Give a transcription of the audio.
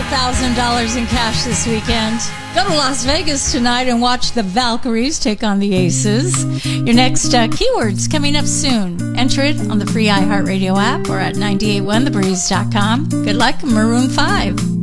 $1,000 in cash this weekend. Go to Las Vegas tonight and watch the Valkyries take on the Aces. Your next keywords coming up soon. Enter it on the free iHeartRadio app or at 981thebreeze.com. Good luck, Maroon 5.